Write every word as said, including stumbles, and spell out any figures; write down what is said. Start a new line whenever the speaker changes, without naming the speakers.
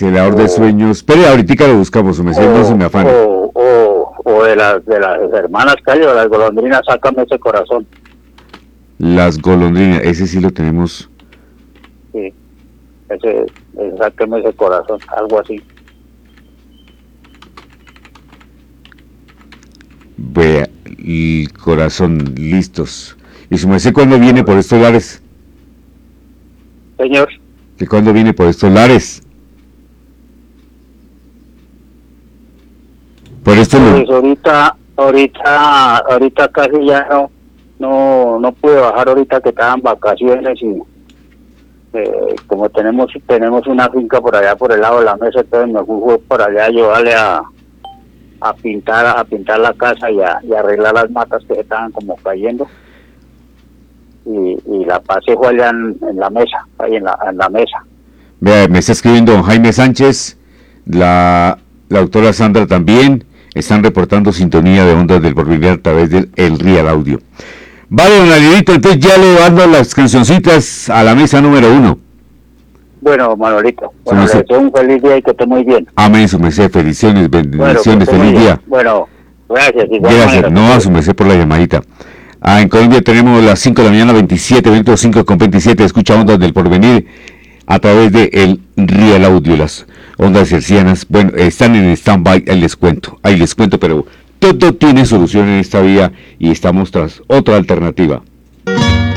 Celador de sueños. Espere, ahorita lo buscamos, su merced, no se me afane.
O, o, o de las de las hermanas Calle, o las golondrinas, sácame ese corazón.
Las golondrinas, ese sí lo tenemos.
Sí, ese, ese sácame ese corazón, algo así.
Vea, el corazón, listos. ¿Y su merced cuándo viene por estos lares?
Señor.
¿Que cuándo viene por estos lares? Por esto
Pues
lo...
ahorita, ahorita, ahorita casi ya no, no, no pude bajar ahorita que estaban vacaciones y eh, como tenemos, tenemos una finca por allá por el lado de la mesa, entonces me fui por allá a ayudarle a, a pintar, a pintar la casa y a, y a arreglar las matas que estaban como cayendo. Y, y la pasé fue allá en, en la mesa, ahí en la, en la mesa.
Vea, me está escribiendo don Jaime Sánchez, la, la autora Sandra también, están reportando sintonía de Ondas del Porvenir a través del el Real Audio. Vale, don Alidito, entonces ya le dando las cancioncitas a la mesa número uno.
Bueno, Manolito, bueno, le deseo un feliz día y que esté muy bien.
Amén, su merced, felicidades, bendiciones,
bueno,
feliz día.
Bueno, gracias. Igual
gracias,
manera,
no a su merced por la llamadita. Ah, en Colombia tenemos las cinco de la mañana, veintisiete, veinticinco con veintisiete, escucha Ondas del Porvenir a través de el Real Audio, las ondas hercianas. Bueno, están en stand-by, ahí les cuento, ahí les cuento, pero todo tiene solución en esta vida y estamos tras otra alternativa.